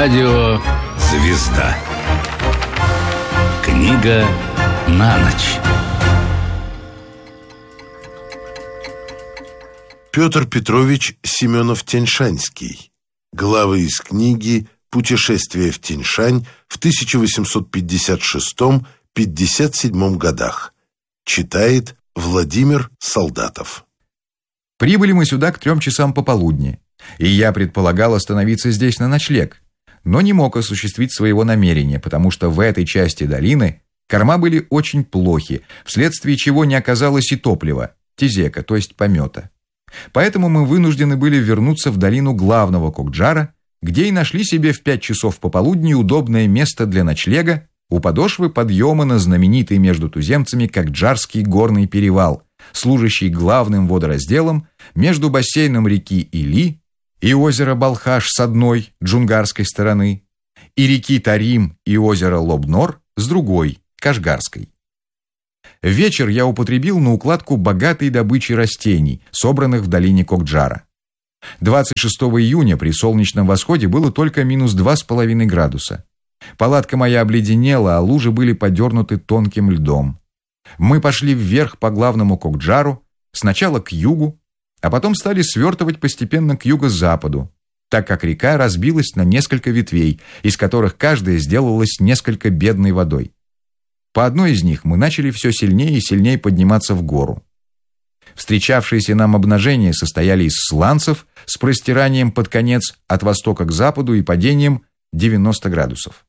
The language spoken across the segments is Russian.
Радио «Звезда». Книга на ночь. Петр Петрович Семенов-Тяньшанский. Главы из книги «Путешествие в Тяньшань» в 1856-57 годах. Читает Владимир Солдатов. Прибыли мы сюда к 3 часам пополудни, и я предполагал остановиться здесь на ночлег, но не мог осуществить своего намерения, потому что в этой части долины корма были очень плохи, вследствие чего не оказалось и топлива, тезека, то есть помета. Поэтому мы вынуждены были вернуться в долину главного Кокджара, где и нашли себе в 5 часов пополудни удобное место для ночлега у подошвы подъема на знаменитый между туземцами Кокджарский горный перевал, служащий главным водоразделом между бассейном реки Или и озера Балхаш с одной, джунгарской стороны, и реки Тарим и озера Лобнор с другой, кашгарской. Вечер я употребил на укладку богатой добычи растений, собранных в долине Кокджара. 26 июня при солнечном восходе было только минус 2,5 градуса. Палатка моя обледенела, а лужи были подернуты тонким льдом. Мы пошли вверх по главному Кокджару, сначала к югу, а потом стали свертывать постепенно к юго-западу, так как река разбилась на несколько ветвей, из которых каждая сделалась несколько бедной водой. По одной из них мы начали все сильнее и сильнее подниматься в гору. Встречавшиеся нам обнажения состояли из сланцев с простиранием под конец от востока к западу и падением 90 градусов.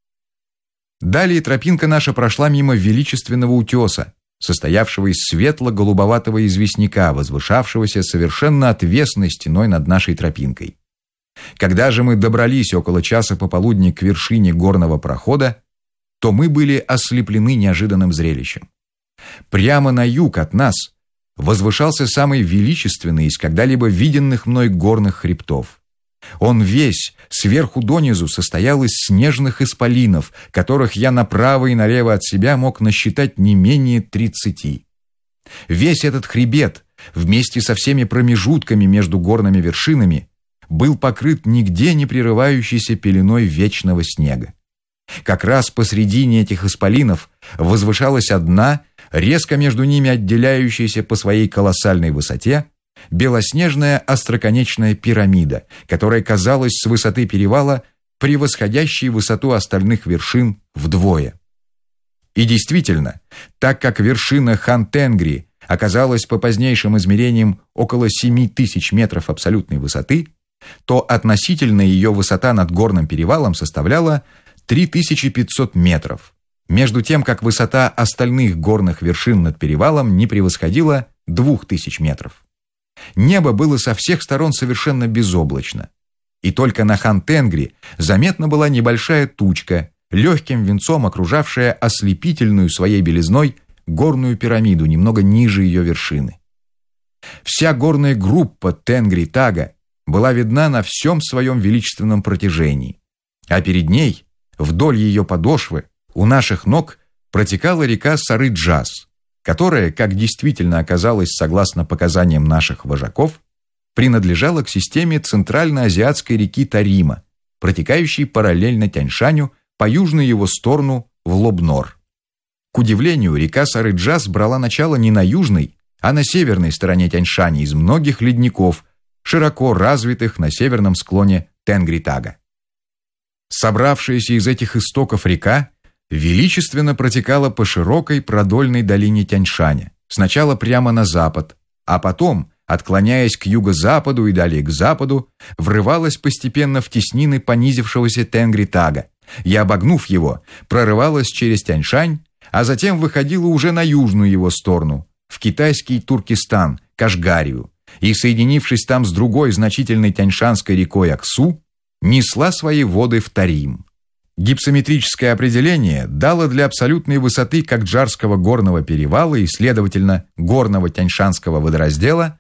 Далее тропинка наша прошла мимо величественного утеса, состоявшего из светло-голубоватого известняка, возвышавшегося совершенно отвесной стеной над нашей тропинкой. Когда же мы добрались около часа пополудни к вершине горного прохода, то мы были ослеплены неожиданным зрелищем. Прямо на юг от нас возвышался самый величественный из когда-либо виденных мной горных хребтов. Он весь, сверху донизу, состоял из снежных исполинов, которых я направо и налево от себя мог насчитать не менее 30. Весь этот хребет, вместе со всеми промежутками между горными вершинами, был покрыт нигде не прерывающейся пеленой вечного снега. Как раз посредине этих исполинов возвышалась одна, резко между ними отделяющаяся по своей колоссальной высоте, белоснежная остроконечная пирамида, которая казалась с высоты перевала превосходящей высоту остальных вершин вдвое. И действительно, так как вершина Хан-Тенгри оказалась по позднейшим измерениям около 7000 метров абсолютной высоты, то относительная ее высота над горным перевалом составляла 3500 метров, между тем как высота остальных горных вершин над перевалом не превосходила 2000 метров. Небо было со всех сторон совершенно безоблачно, и только на Хан-Тенгри заметна была небольшая тучка, легким венцом окружавшая ослепительную своей белизной горную пирамиду немного ниже ее вершины. Вся горная группа Тенгри-Тага была видна на всем своем величественном протяжении, а перед ней, вдоль ее подошвы, у наших ног протекала река Сары-Джаз, которая, как действительно оказалось согласно показаниям наших вожаков, принадлежала к системе центрально-азиатской реки Тарима, протекающей параллельно Тяньшаню по южную его сторону в Лобнор. К удивлению, река Сары-Джаз брала начало не на южной, а на северной стороне Тяньшаня из многих ледников, широко развитых на северном склоне Тенгри-Тага. Собравшаяся из этих истоков река величественно протекала по широкой продольной долине Тяньшаня, сначала прямо на запад, а потом, отклоняясь к юго-западу и далее к западу, врывалась постепенно в теснины понизившегося Тенгри-Тага и, обогнув его, прорывалась через Тяньшань, а затем выходила уже на южную его сторону, в китайский Туркестан, Кашгарию, и, соединившись там с другой значительной тяньшанской рекой Аксу, несла свои воды в Тарим. Гипсометрическое определение дало для абсолютной высоты Кокджарского горного перевала и, следовательно, горного тяньшанского водораздела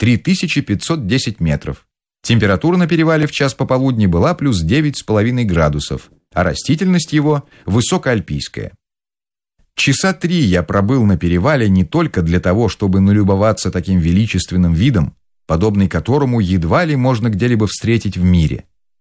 3510 метров. Температура на перевале в час пополудни была плюс 9,5 градусов, а растительность его высокоальпийская. Часа 3 я пробыл на перевале не только для того, чтобы налюбоваться таким величественным видом, подобный которому едва ли можно где-либо встретить в мире,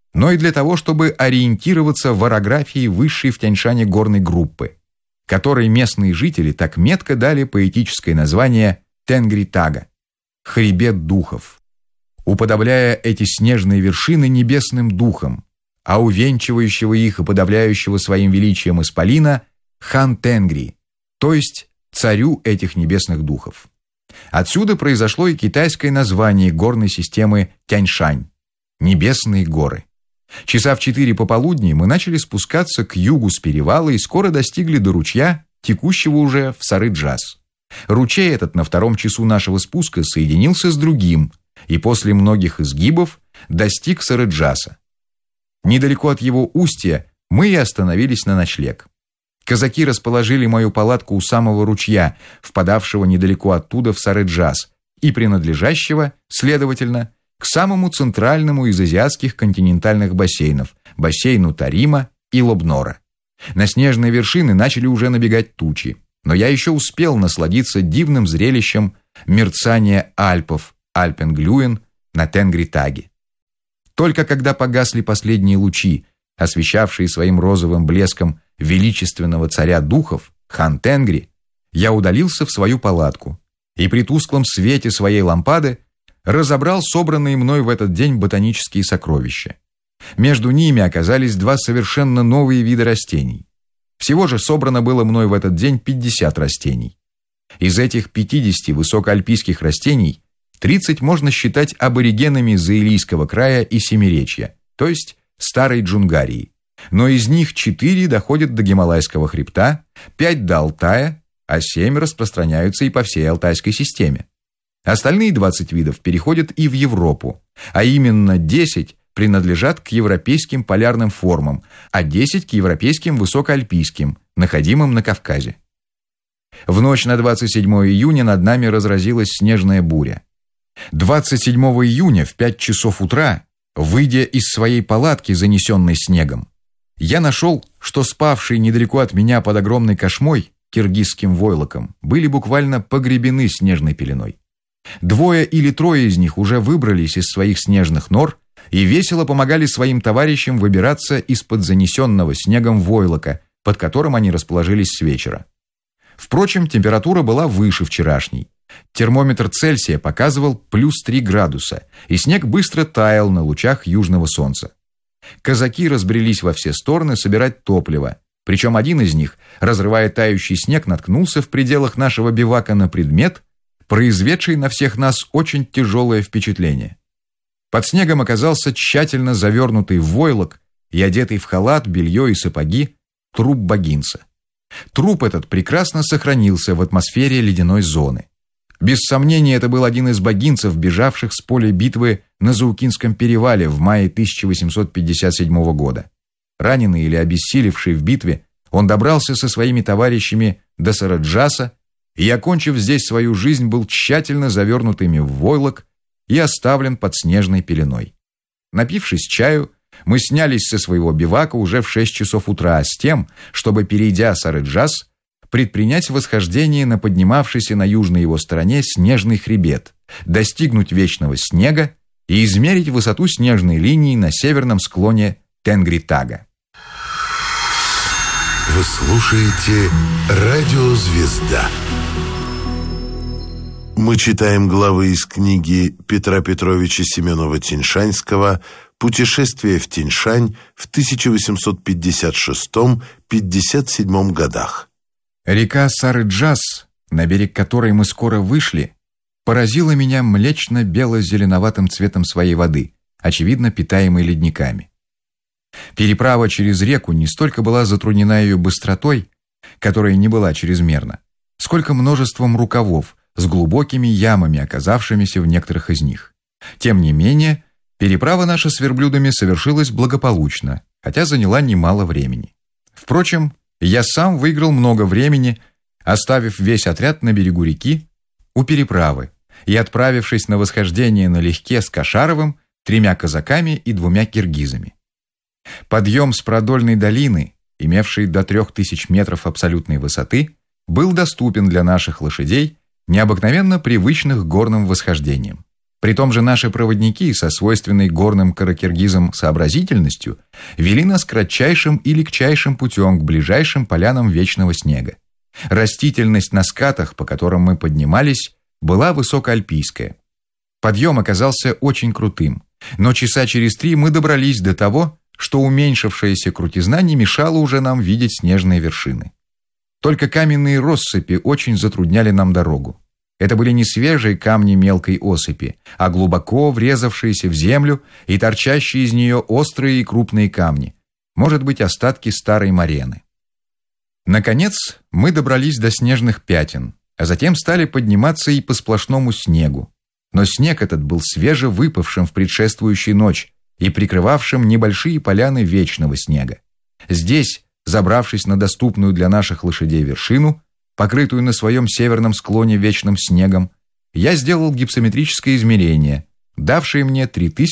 но и для того, чтобы ориентироваться в орографии высшей в Тяньшане горной группы, которой местные жители так метко дали поэтическое название Тенгри-Тага – «Хребет духов», уподобляя эти снежные вершины небесным духам, а увенчивающего их и подавляющего своим величием исполина – Хан Тенгри, то есть царю этих небесных духов. Отсюда произошло и китайское название горной системы Тяньшань – «Небесные горы». Часа в 4 пополудни мы начали спускаться к югу с перевала и скоро достигли до ручья, текущего уже в Сары-Джаз. Ручей этот на 2-м часу нашего спуска соединился с другим и после многих изгибов достиг Сары-Джаза. Недалеко от его устья мы и остановились на ночлег. Казаки расположили мою палатку у самого ручья, впадавшего недалеко оттуда в Сары-Джаз и принадлежащего, следовательно, к самому центральному из азиатских континентальных бассейнов – бассейну Тарима и Лобнора. На снежные вершины начали уже набегать тучи, но я еще успел насладиться дивным зрелищем мерцания Альпов, Альпенглюен, на Тенгри-Таге. Только когда погасли последние лучи, освещавшие своим розовым блеском величественного царя духов, хан Тенгри, я удалился в свою палатку и при тусклом свете своей лампады разобрал собранные мной в этот день ботанические сокровища. Между ними оказались 2 совершенно новые вида растений. Всего же собрано было мной в этот день 50 растений. Из этих 50 высокоальпийских растений 30 можно считать аборигенами Заилийского края и Семиречья, то есть Старой Джунгарии. Но из них 4 доходят до Гималайского хребта, 5 до Алтая, а 7 распространяются и по всей Алтайской системе. Остальные 20 видов переходят и в Европу, а именно 10 принадлежат к европейским полярным формам, а 10 к европейским высокоальпийским, находимым на Кавказе. В ночь на 27 июня над нами разразилась снежная буря. 27 июня в 5 часов утра, выйдя из своей палатки, занесенной снегом, я нашел, что спавшие недалеко от меня под огромной кошмой, киргизским войлоком, были буквально погребены снежной пеленой. 2 или 3 из них уже выбрались из своих снежных нор и весело помогали своим товарищам выбираться из-под занесенного снегом войлока, под которым они расположились с вечера. Впрочем, температура была выше вчерашней. Термометр Цельсия показывал +3 градуса, и снег быстро таял на лучах южного солнца. Казаки разбрелись во все стороны собирать топливо, причем один из них, разрывая тающий снег, наткнулся в пределах нашего бивака на предмет, произведший на всех нас очень тяжелое впечатление. Под снегом оказался тщательно завернутый в войлок и одетый в халат, белье и сапоги труп богинца. Труп этот прекрасно сохранился в атмосфере ледяной зоны. Без сомнения, это был один из богинцев, бежавших с поля битвы на Заукинском перевале в мае 1857 года. Раненый или обессилевший в битве, он добрался со своими товарищами до Сары-Джаза и, окончив здесь свою жизнь, был тщательно завернутыми в войлок и оставлен под снежной пеленой. Напившись чаю, мы снялись со своего бивака уже в 6 часов утра с тем, чтобы, перейдя Сары-Джаз, предпринять восхождение на поднимавшийся на южной его стороне снежный хребет, достигнуть вечного снега и измерить высоту снежной линии на северном склоне Тенгри-Тага. Вы слушаете «Радио Звезда». Мы читаем главы из книги Петра Петровича Семенова-Тяньшанского «Путешествие в Тяньшань» в 1856-57 годах. Река Сары-Джаз, на берег которой мы скоро вышли, поразила меня млечно-бело-зеленоватым цветом своей воды, очевидно питаемой ледниками. Переправа через реку не столько была затруднена ее быстротой, которая не была чрезмерна, сколько множеством рукавов с глубокими ямами, оказавшимися в некоторых из них. Тем не менее, переправа наша с верблюдами совершилась благополучно, хотя заняла немало времени. Впрочем, я сам выиграл много времени, оставив весь отряд на берегу реки у переправы и отправившись на восхождение налегке с Кошаровым, 3 казаками и 2 киргизами. Подъем с продольной долины, имевшей до 3000 метров абсолютной высоты, был доступен для наших лошадей, необыкновенно привычных к горным восхождениям. При том же наши проводники со свойственной горным каракиргизам сообразительностью вели нас кратчайшим и легчайшим путем к ближайшим полянам вечного снега. Растительность на скатах, по которым мы поднимались, была высокоальпийская. Подъем оказался очень крутым, но часа через 3 мы добрались до того, что уменьшившаяся крутизна не мешала уже нам видеть снежные вершины. Только каменные россыпи очень затрудняли нам дорогу. Это были не свежие камни мелкой осыпи, а глубоко врезавшиеся в землю и торчащие из нее острые и крупные камни, может быть, остатки старой морены. Наконец, мы добрались до снежных пятен, а затем стали подниматься и по сплошному снегу. Но снег этот был свежевыпавшим в предшествующую ночь и прикрывавшим небольшие поляны вечного снега. Здесь, забравшись на доступную для наших лошадей вершину, покрытую на своем северном склоне вечным снегом, я сделал гипсометрическое измерение, давшее мне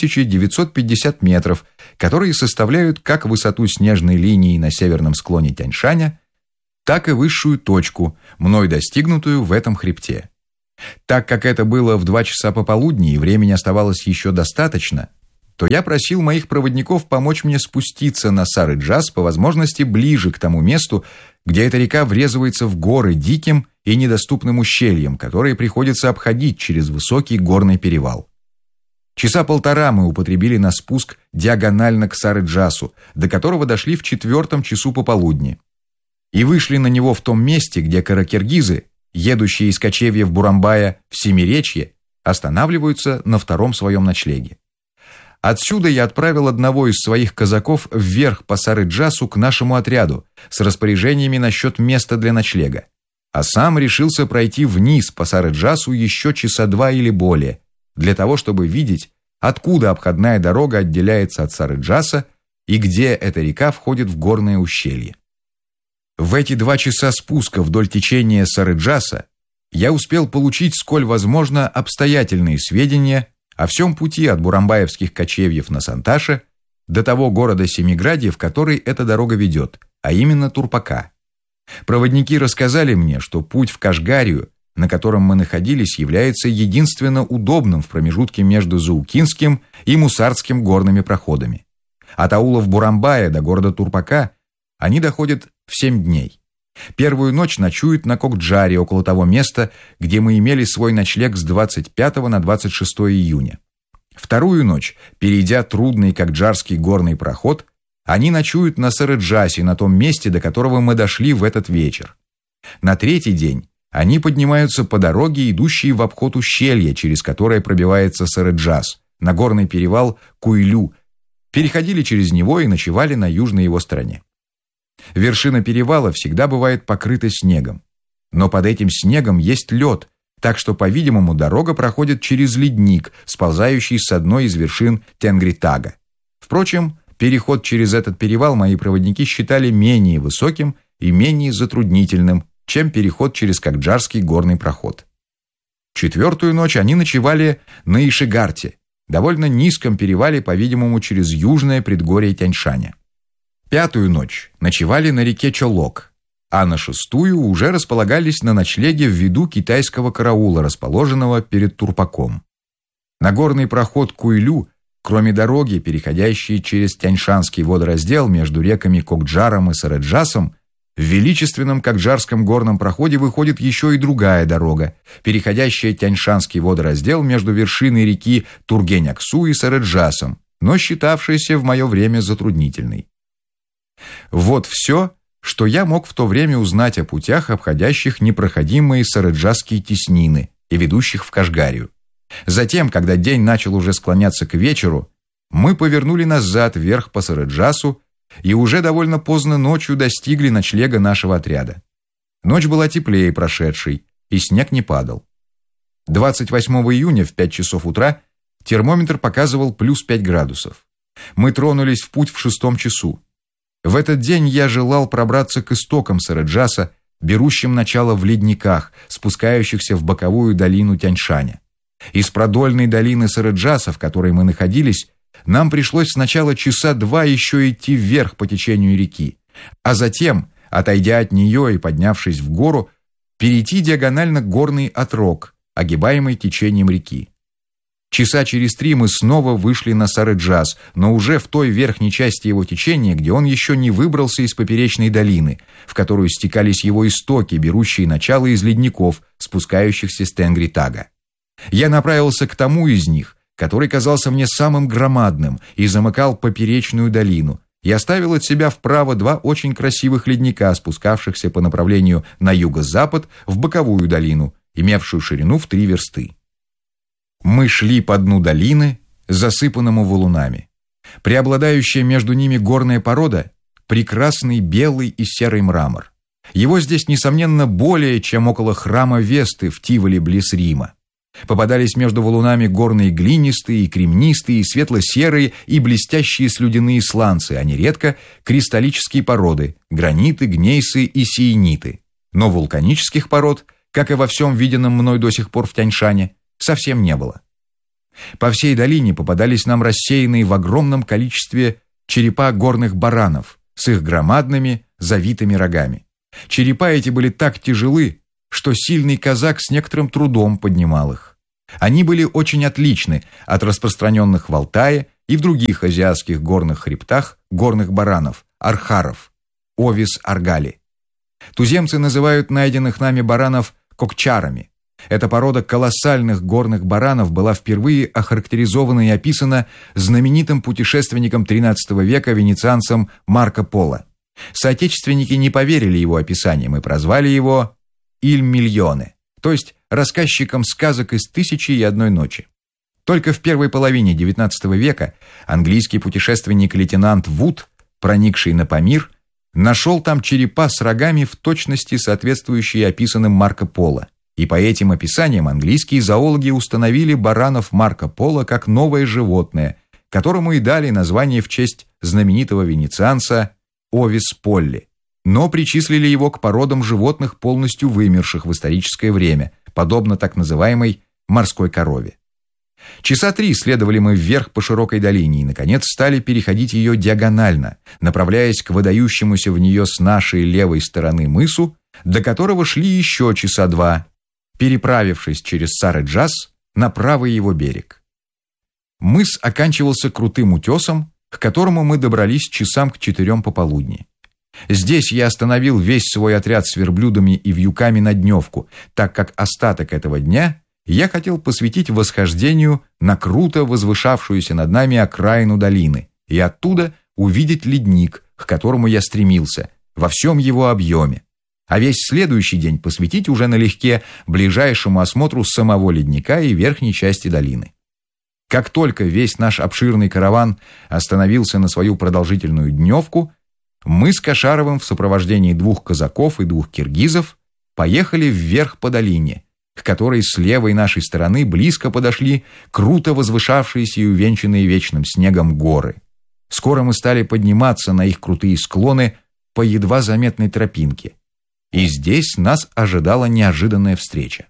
3950 метров, которые составляют как высоту снежной линии на северном склоне Тянь-Шаня, так и высшую точку, мной достигнутую в этом хребте. Так как это было в 2 часа пополудни и времени оставалось еще достаточно, то я просил моих проводников помочь мне спуститься на Сары-Джас по возможности ближе к тому месту, где эта река врезывается в горы диким и недоступным ущельем, которые приходится обходить через высокий горный перевал. Часа 1,5 мы употребили на спуск диагонально к Сары-Джасу, до которого дошли в 4 часу пополудни. И вышли на него в том месте, где каракиргизы, едущие из кочевья в Бурамбая в Семиречье, останавливаются на 2-м своем ночлеге. Отсюда я отправил одного из своих казаков вверх по Сары-Джасу к нашему отряду с распоряжениями насчет места для ночлега, а сам решился пройти вниз по Сары-Джасу еще часа 2 или более, для того, чтобы видеть, откуда обходная дорога отделяется от Сары-Джаса и где эта река входит в горное ущелье. В эти 2 часа спуска вдоль течения Сары-Джаса я успел получить, сколь возможно, обстоятельные сведения о всем пути от бурамбаевских кочевьев на Санташе до того города Семиградье, в который эта дорога ведет, а именно Турпака. Проводники рассказали мне, что путь в Кашгарию, на котором мы находились, является единственно удобным в промежутке между Заукинским и Мусардским горными проходами. От аулов Бурамбая до города Турпака они доходят в 7 дней. Первую ночь ночуют на Кокджаре, около того места, где мы имели свой ночлег с 25 на 26 июня. Вторую ночь, перейдя трудный Кокджарский горный проход, они ночуют на Сары-Джасе, на том месте, до которого мы дошли в этот вечер. На 3-й день они поднимаются по дороге, идущей в обход ущелья, через которое пробивается Сары-Джас, на горный перевал Куйлю, переходили через него и ночевали на южной его стороне. Вершина перевала всегда бывает покрыта снегом, но под этим снегом есть лед, так что, по-видимому, дорога проходит через ледник, сползающий с одной из вершин Тенгритага. Впрочем, переход через этот перевал мои проводники считали менее высоким и менее затруднительным, чем переход через Кокджарский горный проход. 4-ю ночь они ночевали на Ишигарте, довольно низком перевале, по-видимому, через южное предгорье Тянь-Шаня. 5-ю ночь ночевали на реке Чолок, а на 6-ю уже располагались на ночлеге в виду китайского караула, расположенного перед Турпаком. На горный проход Куйлю, кроме дороги, переходящей через Тяньшанский водораздел между реками Кокджаром и Сары-Джасом, в величественном Кокджарском горном проходе выходит еще и другая дорога, переходящая Тяньшанский водораздел между вершиной реки Тургень-Аксу и Сары-Джасом, но считавшаяся в мое время затруднительной. Вот все, что я мог в то время узнать о путях, обходящих непроходимые сары-джасские теснины и ведущих в Кашгарию. Затем, когда день начал уже склоняться к вечеру, мы повернули назад вверх по Сары-Джасу и уже довольно поздно ночью достигли ночлега нашего отряда. Ночь была теплее прошедшей, и снег не падал. 28 июня в 5 часов утра термометр показывал плюс 5 градусов. Мы тронулись в путь в 6 часу. В этот день я желал пробраться к истокам Сары-Джаса, берущим начало в ледниках, спускающихся в боковую долину Тяньшаня. Из продольной долины Сары-Джаса, в которой мы находились, нам пришлось сначала часа 2 еще идти вверх по течению реки, а затем, отойдя от нее и поднявшись в гору, перейти диагонально горный отрог, огибаемый течением реки. Часа через 3 мы снова вышли на Сарыджас, но уже в той верхней части его течения, где он еще не выбрался из поперечной долины, в которую стекались его истоки, берущие начало из ледников, спускающихся с Тенгри-Тага. Я направился к тому из них, который казался мне самым громадным и замыкал поперечную долину, и оставил от себя вправо 2 очень красивых ледника, спускавшихся по направлению на юго-запад в боковую долину, имевшую ширину в 3 версты. Мы шли по дну долины, засыпанному валунами. Преобладающая между ними горная порода – прекрасный белый и серый мрамор. Его здесь, несомненно, более, чем около храма Весты в Тиволе близ Рима. Попадались между валунами горные глинистые, кремнистые, светло-серые и блестящие слюдяные сланцы, а нередко кристаллические породы – граниты, гнейсы и сиениты. Но вулканических пород, как и во всем виденном мной до сих пор в Тяньшане, совсем не было. По всей долине попадались нам рассеянные в огромном количестве черепа горных баранов с их громадными завитыми рогами. Черепа эти были так тяжелы, что сильный казак с некоторым трудом поднимал их. Они были очень отличны от распространенных в Алтае и в других азиатских горных хребтах горных баранов, архаров, овис аргали. Туземцы называют найденных нами баранов кокчарами. Эта порода колоссальных горных баранов была впервые охарактеризована и описана знаменитым путешественником XIII века венецианцем Марко Поло. Соотечественники не поверили его описаниям и прозвали его «Иль Мильоне», то есть рассказчиком сказок из «Тысячи и одной ночи». Только в первой половине XIX века английский путешественник-лейтенант Вуд, проникший на Памир, нашел там черепа с рогами в точности соответствующие описанным Марко Поло. И по этим описаниям английские зоологи установили баранов Марко Поло как новое животное, которому и дали название в честь знаменитого венецианца Овис Полли, но причислили его к породам животных, полностью вымерших в историческое время, подобно так называемой морской корове. Часа 3 следовали мы вверх по широкой долине и, наконец, стали переходить ее диагонально, направляясь к выдающемуся в нее с нашей левой стороны мысу, до которого шли еще часа 2, переправившись через Сарыджас на правый его берег. Мыс оканчивался крутым утесом, к которому мы добрались часам к 4 пополудни. Здесь я остановил весь свой отряд с верблюдами и вьюками на дневку, так как остаток этого дня я хотел посвятить восхождению на круто возвышавшуюся над нами окраину долины и оттуда увидеть ледник, к которому я стремился, во всем его объеме, а весь следующий день посвятить уже налегке ближайшему осмотру самого ледника и верхней части долины. Как только весь наш обширный караван остановился на свою продолжительную дневку, мы с Кошаровым в сопровождении 2 казаков и 2 киргизов поехали вверх по долине, к которой с левой нашей стороны близко подошли круто возвышавшиеся и увенчанные вечным снегом горы. Скоро мы стали подниматься на их крутые склоны по едва заметной тропинке. И здесь нас ожидала неожиданная встреча.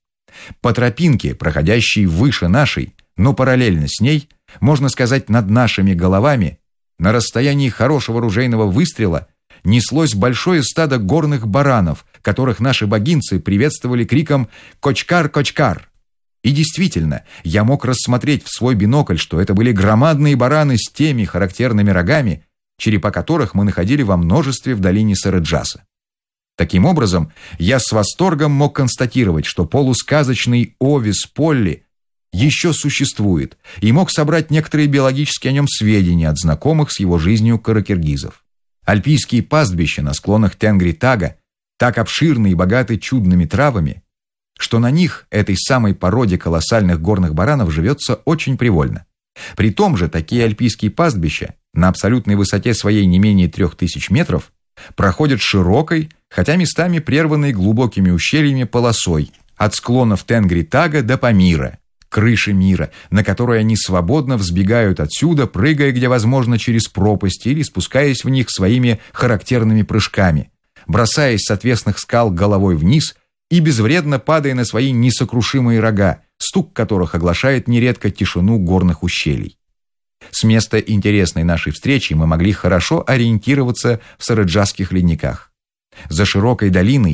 По тропинке, проходящей выше нашей, но параллельно с ней, можно сказать, над нашими головами, на расстоянии хорошего ружейного выстрела, неслось большое стадо горных баранов, которых наши богинцы приветствовали криком «Кочкар, кочкар!». И действительно, я мог рассмотреть в свой бинокль, что это были громадные бараны с теми характерными рогами, черепа которых мы находили во множестве в долине Сарыджаса. Таким образом, я с восторгом мог констатировать, что полусказочный Овис Полли еще существует, и мог собрать некоторые биологические о нем сведения от знакомых с его жизнью каракиргизов. Альпийские пастбища на склонах Тенгри-Тага так обширны и богаты чудными травами, что на них, этой самой породе колоссальных горных баранов, живется очень привольно. При том же такие альпийские пастбища на абсолютной высоте своей не менее 3000 метров проходят широкой, хотя местами прерванной глубокими ущельями полосой от склонов Тенгри-Тага до Памира, крыши мира, на которой они свободно взбегают отсюда, прыгая, где возможно, через пропасти или спускаясь в них своими характерными прыжками, бросаясь с отвесных скал головой вниз и безвредно падая на свои несокрушимые рога, стук которых оглашает нередко тишину горных ущелий. С места интересной нашей встречи мы могли хорошо ориентироваться в сарыджасских ледниках. За широкой долиной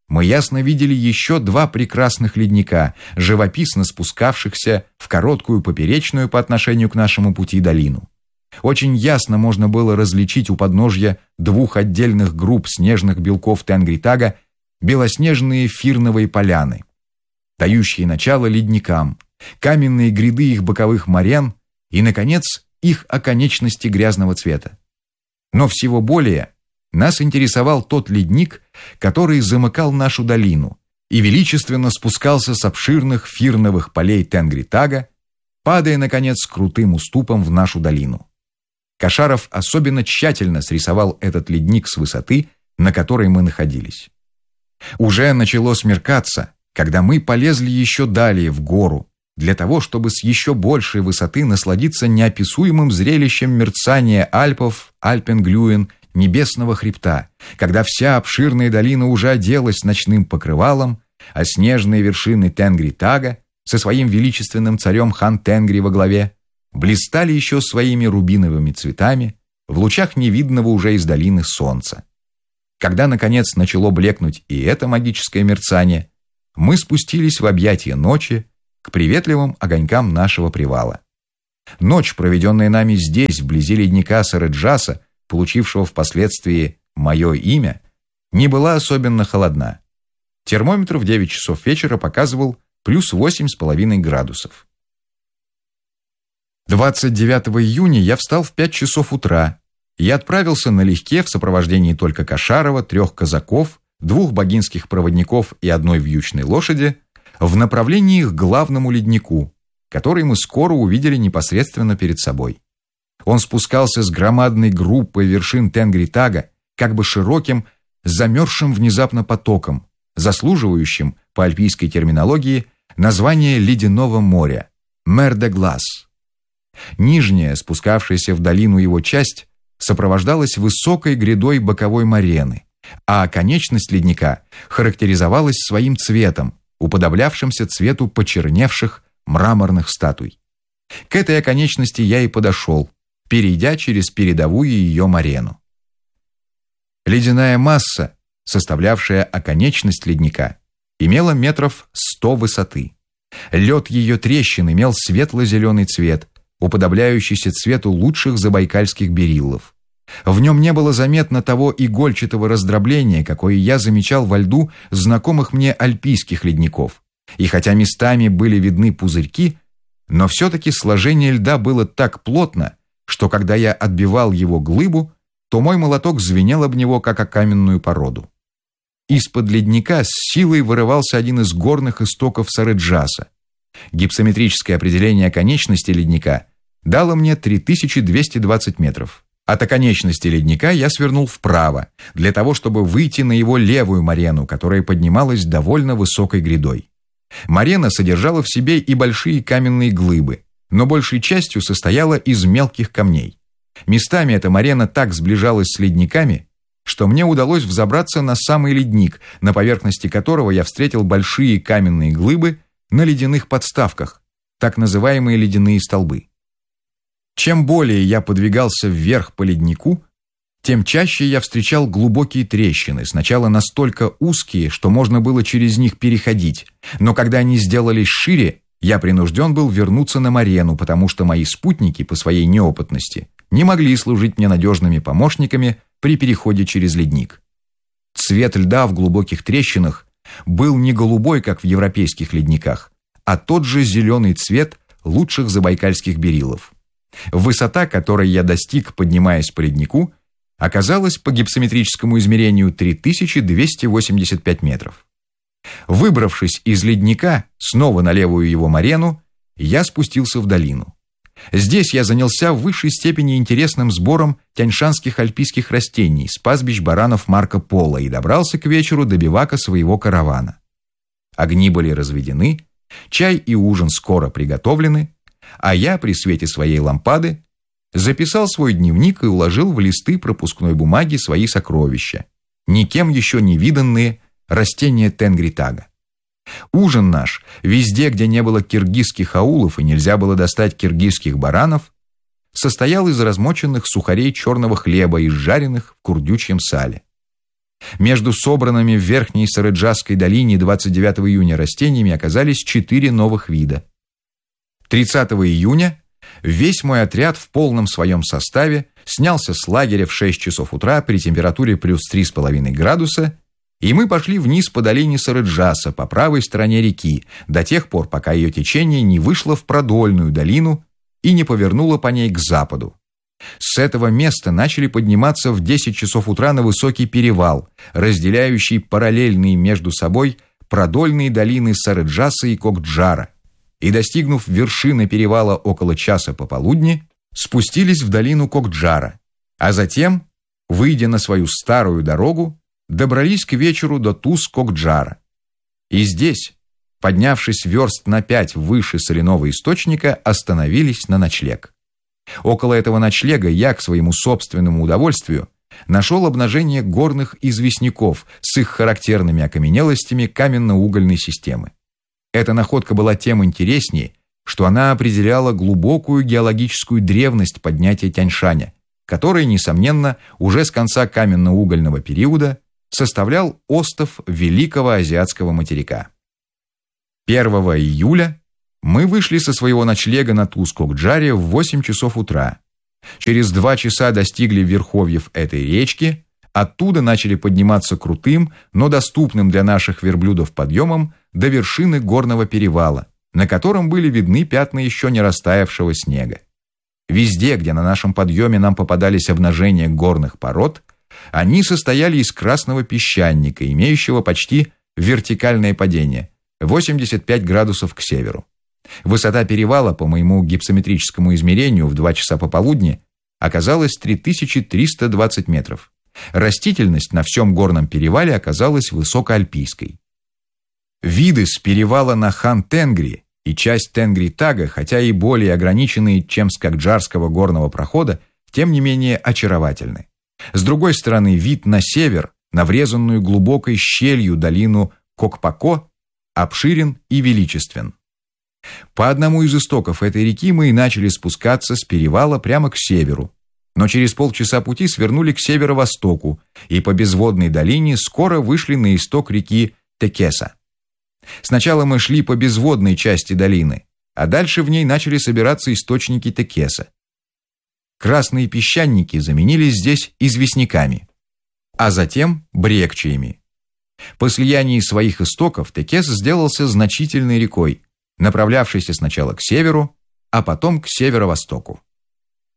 мы ясно видели еще два прекрасных ледника, живописно спускавшихся в короткую поперечную по отношению к нашему пути долину. Очень ясно можно было различить у подножья двух отдельных групп снежных белков Тенгритага белоснежные фирновые поляны, дающие начало ледникам, каменные гряды их боковых морен и, наконец, их оконечности грязного цвета. Но всего более нас интересовал тот ледник, который замыкал нашу долину и величественно спускался с обширных фирновых полей Тенгритага, падая, наконец, крутым уступом в нашу долину. Кошаров особенно тщательно срисовал этот ледник с высоты, на которой мы находились. Уже начало смеркаться, когда мы полезли еще далее в гору, для того, чтобы с еще большей высоты насладиться неописуемым зрелищем мерцания Альпов, Альпенглюен, небесного хребта, когда вся обширная долина уже оделась ночным покрывалом, а снежные вершины Тенгритага со своим величественным царем хан Тенгри во главе блистали еще своими рубиновыми цветами в лучах невидного уже из долины солнца. Когда, наконец, начало блекнуть и это магическое мерцание, мы спустились в объятия ночи к приветливым огонькам нашего привала. Ночь, проведенная нами здесь, вблизи ледника Сареджаса, получившего впоследствии мое имя, не была особенно холодна. Термометр в 9 часов вечера показывал плюс 8,5 градусов. 29 июня я встал в 5 часов утра и отправился налегке в сопровождении только Кошарова, 3 казаков, 2 богинских проводников и 1 вьючной лошади в направлении к главному леднику, который мы скоро увидели непосредственно перед собой. Он спускался с громадной группой вершин Тенгритага, как бы широким, замерзшим внезапно потоком, заслуживающим, по альпийской терминологии, название ледяного моря – «Мер де Глас». Нижняя, спускавшаяся в долину его часть, сопровождалась высокой грядой боковой морены, а оконечность ледника характеризовалась своим цветом, уподоблявшимся цвету почерневших мраморных статуй. К этой оконечности я и подошел, перейдя через передовую ее морену. Ледяная масса, составлявшая оконечность ледника, имела метров 100 высоты. Лед ее трещин имел светло-зеленый цвет, уподобляющийся цвету лучших забайкальских бериллов. В нем не было заметно того игольчатого раздробления, какое я замечал во льду знакомых мне альпийских ледников. И хотя местами были видны пузырьки, но все-таки сложение льда было так плотно, что когда я отбивал его глыбу, то мой молоток звенел об него, как о каменную породу. Из-под ледника с силой вырывался один из горных истоков Сареджаса. Гипсометрическое определение оконечности ледника дало мне 3220 метров. От оконечности ледника я свернул вправо, для того, чтобы выйти на его левую морену, которая поднималась довольно высокой грядой. Морена содержала в себе и большие каменные глыбы, но большей частью состояла из мелких камней. Местами эта морена так сближалась с ледниками, что мне удалось взобраться на самый ледник, на поверхности которого я встретил большие каменные глыбы на ледяных подставках, так называемые ледяные столбы. Чем более я подвигался вверх по леднику, тем чаще я встречал глубокие трещины, сначала настолько узкие, что можно было через них переходить, но когда они сделались шире, я принужден был вернуться на морену, потому что мои спутники по своей неопытности не могли служить мне надежными помощниками при переходе через ледник. Цвет льда в глубоких трещинах был не голубой, как в европейских ледниках, а тот же зеленый цвет лучших забайкальских бериллов. Высота, которой я достиг, поднимаясь по леднику, оказалась по гипсометрическому измерению 3285 метров. Выбравшись из ледника, снова на левую его морену, я спустился в долину. Здесь я занялся в высшей степени интересным сбором тяньшанских альпийских растений с пастбищ баранов Марко Поло и добрался к вечеру до бивака своего каравана. Огни были разведены, чай и ужин скоро приготовлены, а я при свете своей лампады записал свой дневник и уложил в листы пропускной бумаги свои сокровища, никем еще не виданные растения Тенгритага. Ужин наш, везде, где не было киргизских аулов и нельзя было достать киргизских баранов, состоял из размоченных сухарей черного хлеба, изжаренных в курдючьем сале. Между собранными в Верхней Сарыджасской долине 29 июня растениями оказались 4 новых вида. 30 июня весь мой отряд в полном своем составе снялся с лагеря в 6 часов утра при температуре плюс 3,5 градуса, и мы пошли вниз по долине Сарыджаса по правой стороне реки до тех пор, пока ее течение не вышло в продольную долину и не повернуло по ней к западу. С этого места начали подниматься в 10 часов утра на высокий перевал, разделяющий параллельные между собой продольные долины Сарыджаса и Кокджара, и, достигнув вершины перевала около часа пополудни, спустились в долину Кокджара, а затем, выйдя на свою старую дорогу, добрались к вечеру до Туз-Кокджара. И здесь, поднявшись верст на 5 выше соляного источника, остановились на ночлег. Около этого ночлега я, к своему собственному удовольствию, нашел обнажение горных известняков с их характерными окаменелостями каменно-угольной системы. Эта находка была тем интереснее, что она определяла глубокую геологическую древность поднятия Тяньшаня, который, несомненно, уже с конца каменно-угольного периода составлял остов Великого Азиатского материка. 1 июля мы вышли со своего ночлега на Туз-Кокджаре в 8 часов утра. Через 2 часа достигли верховьев этой речки, оттуда начали подниматься крутым, но доступным для наших верблюдов подъемом до вершины горного перевала, на котором были видны пятна еще не растаявшего снега. Везде, где на нашем подъеме нам попадались обнажения горных пород, они состояли из красного песчаника, имеющего почти вертикальное падение – 85 градусов к северу. Высота перевала, по моему гипсометрическому измерению в 2 часа пополудни, оказалась 3320 метров. Растительность на всем горном перевале оказалась высокоальпийской. Виды с перевала на Хан-Тенгри и часть Тенгри-Тага, хотя и более ограниченные, чем с Кокджарского горного прохода, тем не менее очаровательны. С другой стороны, вид на север, на врезанную глубокой щелью долину Кокпако, обширен и величествен. По одному из истоков этой реки мы и начали спускаться с перевала прямо к северу, но через полчаса пути свернули к северо-востоку и по безводной долине скоро вышли на исток реки Текеса. Сначала мы шли по безводной части долины, а дальше в ней начали собираться источники Текеса. Красные песчаники заменились здесь известняками, а затем брекчиями. По слиянии своих истоков Текес сделался значительной рекой, направлявшейся сначала к северу, а потом к северо-востоку.